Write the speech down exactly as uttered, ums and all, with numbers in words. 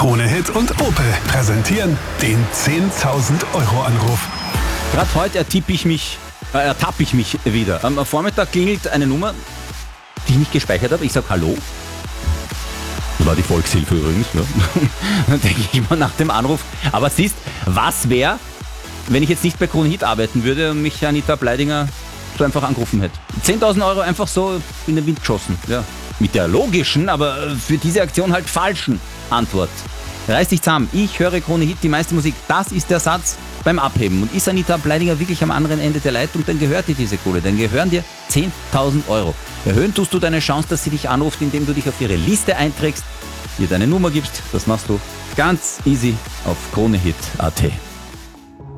Krone Hit und Opel präsentieren den zehntausend Euro Anruf. Gerade heute ertippe ich mich, äh, ertappe ich mich wieder. Am Vormittag klingelt eine Nummer, die ich nicht gespeichert habe. Ich sage Hallo. Das war die Volkshilfe übrigens. Ja. Dann denke ich immer nach dem Anruf. Aber siehst, was wäre, wenn ich jetzt nicht bei Krone Hit arbeiten würde und mich Anita Bleidinger so einfach angerufen hätte? zehntausend Euro einfach so in den Wind geschossen. Ja. Mit der logischen, aber für diese Aktion halt falschen Antwort. Reiß dich zusammen. Ich höre Krone Hit, die meiste Musik. Das ist der Satz beim Abheben. Und ist Anita Bleidinger wirklich am anderen Ende der Leitung, dann gehört dir diese Kohle. Dann gehören dir zehntausend Euro. Erhöhen tust du deine Chance, dass sie dich anruft, indem du dich auf ihre Liste einträgst, ihr deine Nummer gibst. Das machst du ganz easy auf kronehit punkt at.